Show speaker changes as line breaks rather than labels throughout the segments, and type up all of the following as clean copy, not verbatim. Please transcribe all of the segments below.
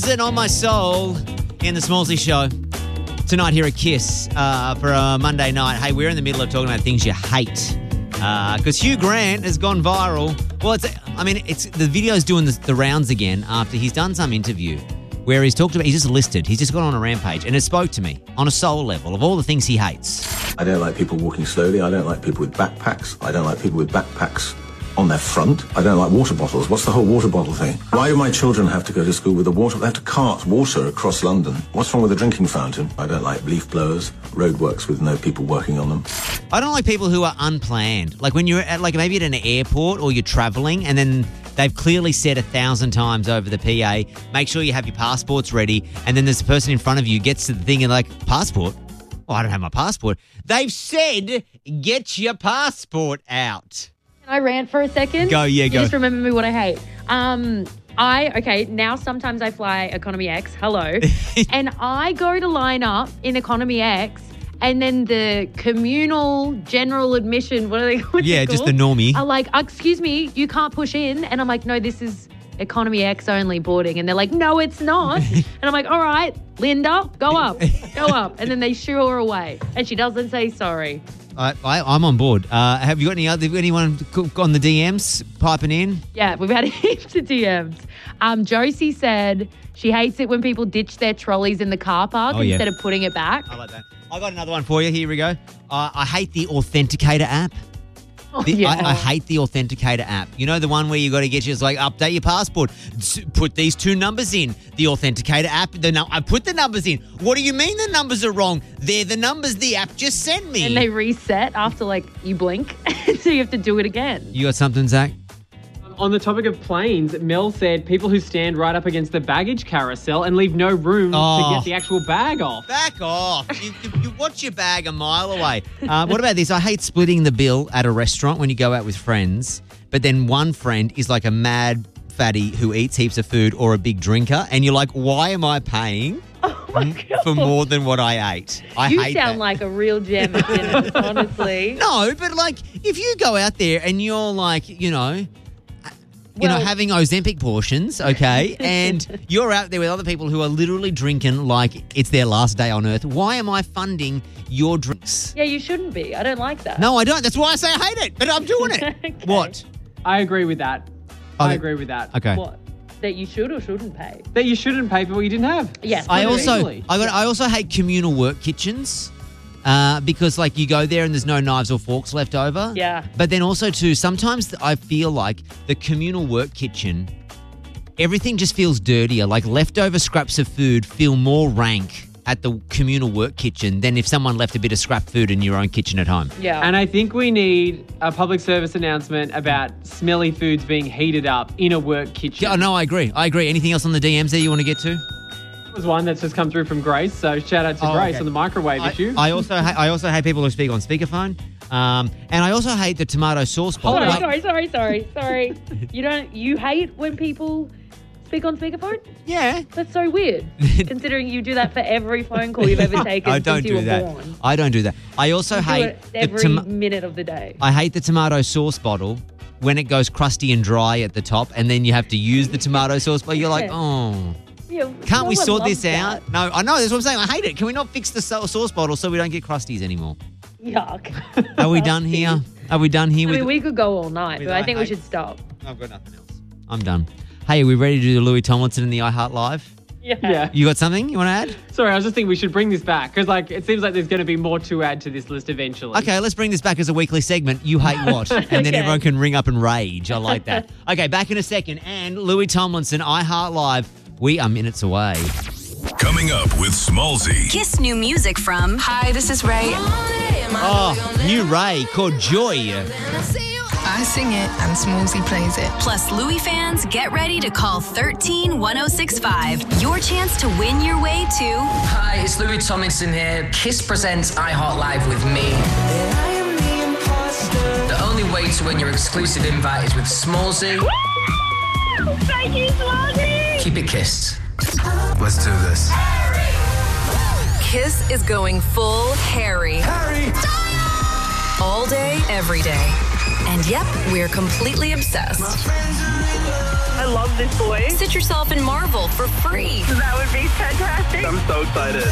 Tomlinson on my soul in the Smallsy Show. Tonight here at Kiss for a Monday night. Hey, we're in the middle of talking about things you hate. Because Hugh Grant has gone viral. Well, it's the video's doing the rounds again after he's done some interview where he's just gone on a rampage, and it spoke to me on a soul level of all the things he hates.
I don't like people walking slowly. I don't like people with backpacks. I don't like people with backpacks on their front. I don't like water bottles. What's the whole water bottle thing? Why do my children have to go to school with a water? They have to cart water across London. What's wrong with a drinking fountain? I don't like leaf blowers, roadworks with no people working on them.
I don't like people who are unplanned. Like when you're at maybe at an airport or you're traveling and then they've clearly said 1,000 times over the PA, make sure you have your passports ready, and then there's a person in front of you gets to the thing and like, passport? Oh, I don't have my passport. They've said, get your passport out.
Can I rant for a second?
Go.
Just remember me what I hate. Now sometimes I fly Economy X, hello, and I go to line up in Economy X, and then the communal general admission, what are they called?
Yeah, just the normie.
Are like, excuse me, you can't push in. And I'm like, no, this is Economy X only boarding. And they're like, no, it's not. And I'm like, all right, Linda, go up. And then they shoo her away. And she doesn't say sorry.
I'm on board. Have you got anyone on the DMs piping in?
Yeah, we've had heaps of DMs. Josie said she hates it when people ditch their trolleys in the car park instead of putting it back.
I like that. I got another one for you. Here we go. I hate the Authenticator app. I hate the Authenticator app. You know, the one where you got to get you, it's like, update your passport. Put these 2 numbers in. The Authenticator app, I put the numbers in. What do you mean the numbers are wrong? They're the numbers the app just sent me.
And they reset after, you blink. So you have to do it again.
You got something, Zach?
On the topic of planes, Mel said people who stand right up against the baggage carousel and leave no room to get the actual bag off.
Back off. You watch your bag a mile away. What about this? I hate splitting the bill at a restaurant when you go out with friends, but then one friend is like a mad fatty who eats heaps of food or a big drinker, and you're like, why am I paying for more than what I ate?
You sound like a real gem at dinner, honestly.
No, but if you go out there and you're having Ozempic portions, okay, and you're out there with other people who are literally drinking like it's their last day on earth, why am I funding your drinks?
Yeah, you shouldn't be. I don't like that.
No, I don't. That's why I say I hate it, but I'm doing it.
Okay.
What?
I agree with that. I agree with that.
Okay.
What? That you should or shouldn't pay?
That you shouldn't pay for what you didn't have.
Yes.
I also hate communal work kitchens. Because you go there and there's no knives or forks left over.
Yeah.
But then also too, sometimes I feel like the communal work kitchen, everything just feels dirtier. Like leftover scraps of food feel more rank at the communal work kitchen than if someone left a bit of scrap food in your own kitchen at home.
Yeah.
And I think we need a public service announcement about smelly foods being heated up in a work kitchen.
Yeah, no, I agree. Anything else on the DMs there you want to get to?
Was one that's just come through from Grace, so shout out to Grace on the microwave issue.
I also hate people who speak on speakerphone, and I also hate the tomato sauce bottle.
Sorry. You hate when people speak on speakerphone?
Yeah,
that's so weird. Considering you do that for every phone call you've ever taken since you were born.
I don't do that. I also hate
it every minute of the day.
I hate the tomato sauce bottle when it goes crusty and dry at the top, and then you have to use the tomato sauce. But you're like, oh.
Yeah,
can't we sort this out? No, I know. That's what I'm saying. I hate it. Can we not fix the sauce bottle so we don't get crusties anymore?
Yuck.
Are we done here?
We could go all night, but I think we should stop.
I've got nothing else. I'm done. Hey, are we ready to do the Louis Tomlinson and the iHeart Live?
Yeah.
You got something you want to add?
Sorry, I was just thinking we should bring this back because it seems like there's going to be more to add to this list eventually.
Okay, let's bring this back as a weekly segment. You hate what? And then everyone can ring up and rage. I like that. Okay, back in a second. And Louis Tomlinson, iHeart Live. We are minutes away.
Coming up with Smallsy.
Kiss new music from...
Hi, this is Ray.
New Ray called Joy.
I sing it and Smallsy plays it.
Plus, Louis fans, get ready to call 13-1065. Your chance to win your way to...
Hi, it's Louis Tomlinson here. Kiss presents iHeart Live with me. The only way to win your exclusive invite is with Smallsy.
Thank you, Smallsy.
Keep it kissed.
Let's do this.
Kiss is going full Harry. All day, every day. And yep, we're completely obsessed.
I
love this boy.
Sit yourself in Marvel for free.
That would be fantastic.
I'm so excited.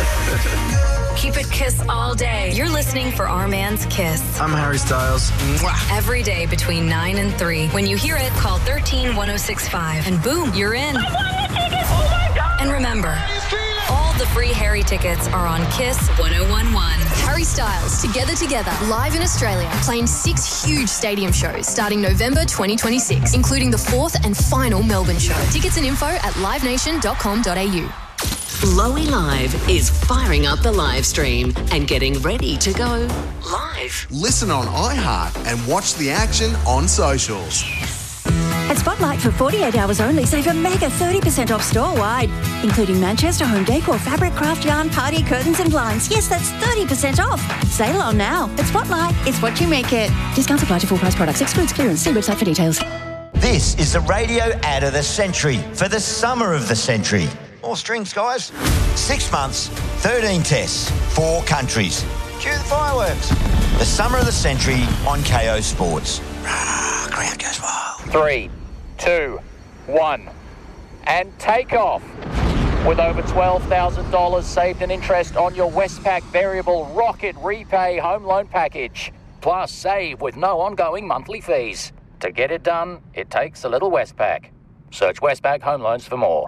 Keep it Kiss all day. You're listening for Our Man's Kiss.
I'm Harry Styles. Mwah.
Every day between 9 and 3. When you hear it, call 13-1065. And boom, you're in.
I won the ticket. Oh my God.
And remember, all the free Harry tickets are on Kiss 1011.
Harry Styles, Together, live in Australia, playing 6 huge stadium shows starting November 2026, including the 4th and final Melbourne show. Tickets and info at livenation.com.au.
Lowy Live is firing up the live stream and getting ready to go live.
Listen on iHeart and watch the action on socials.
At Spotlight for 48 hours only, save a mega 30% off store-wide, including Manchester home decor, fabric, craft yarn, party curtains and blinds. Yes, that's 30% off. Sale on now. At Spotlight, it's what you make it. Discounts apply to full price products. Excludes clearance. See website for details.
This is the radio ad of the century for the summer of the century. More strings, guys. 6 months, 13 tests, 4 countries. Cue the fireworks. The summer of the century on KO Sports. Crowd goes wild.
3, 2, 1, and take off. With over $12,000 saved in interest on your Westpac Variable Rocket Repay Home Loan Package. Plus, save with no ongoing monthly fees. To get it done, it takes a little Westpac. Search Westpac Home Loans for more.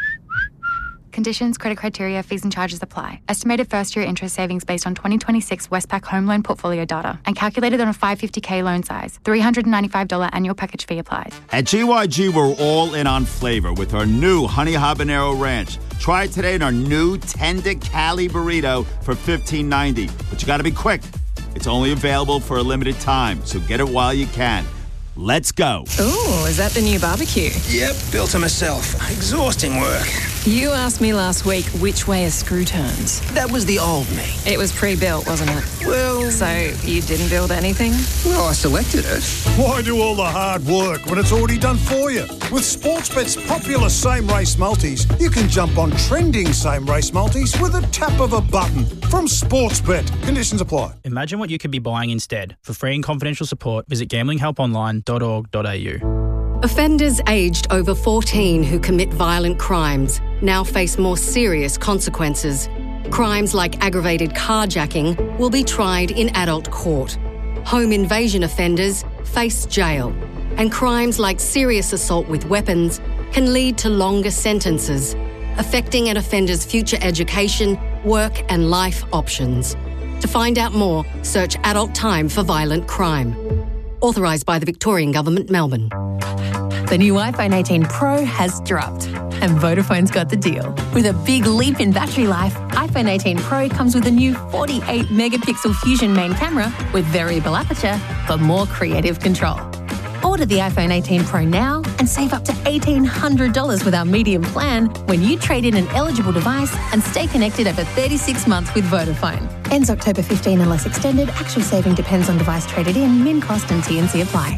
Conditions, credit criteria, fees and charges apply. Estimated first-year interest savings based on 2026 Westpac home loan portfolio data and calculated on a 550K loan size. $395 annual package fee applied.
At GYG, we're all in on flavor with our new Honey Habanero Ranch. Try it today in our new Tender Cali Burrito for $15.90. But you got to be quick. It's only available for a limited time, so get it while you can. Let's go.
Ooh, is that the new barbecue?
Yep, built it myself. Exhausting work.
You asked me last week which way a screw turns.
That was the old me.
It was pre-built, wasn't it?
Well...
So you didn't build anything?
Well, I selected it.
Why do all the hard work when it's already done for you? With Sportsbet's popular same-race multis, you can jump on trending same-race multis with a tap of a button. From Sportsbet. Conditions apply.
Imagine what you could be buying instead. For free and confidential support, visit gamblinghelponline.org.au.
Offenders aged over 14 who commit violent crimes now face more serious consequences. Crimes like aggravated carjacking will be tried in adult court. Home invasion offenders face jail. And crimes like serious assault with weapons can lead to longer sentences, affecting an offender's future education, work and life options. To find out more, search Adult Time for Violent Crime. Authorised by the Victorian Government, Melbourne.
The new iPhone 18 Pro has dropped, and Vodafone's got the deal. With a big leap in battery life, iPhone 18 Pro comes with a new 48-megapixel Fusion main camera with variable aperture for more creative control. Order the iPhone 18 Pro now and save up to $1,800 with our medium plan when you trade in an eligible device and stay connected over 36 months with Vodafone. Ends October 15 unless extended. Actual saving depends on device traded in. Min cost and T&C apply.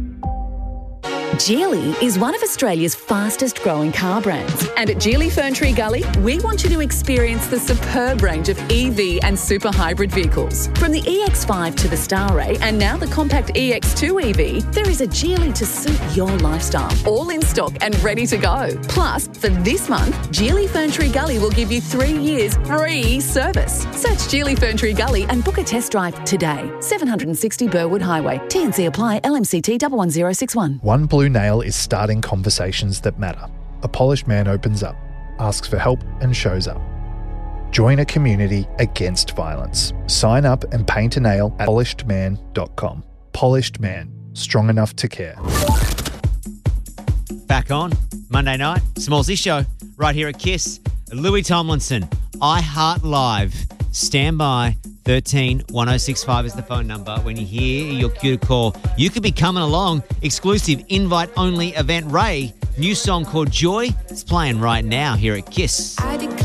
Geely is one of Australia's fastest growing car brands. And at Geely Ferntree Gully, we want you to experience the superb range of EV and super hybrid vehicles. From the EX5 to the Starray and now the compact EX2 EV, there is a Geely to suit your lifestyle. All in stock and ready to go. Plus, for this month, Geely Ferntree Gully will give you 3 years free service. Search Geely Ferntree Gully and book a test drive today. 760 Burwood Highway. T&C apply. LMCT 11061.
One Blue Nail is starting conversations that matter. A polished man opens up, asks for help and shows up. Join a community against violence. Sign up and paint a nail at polishedman.com. Polished Man. Strong enough to care.
Back on Monday night, Smallsy Show, right here at KISS. Louis Tomlinson, iHeart Live. Stand by. 13-1065 is the phone number. When you hear your cue to call, you could be coming along. Exclusive invite-only event. Ray, new song called Joy. It's playing right now here at KISS.
I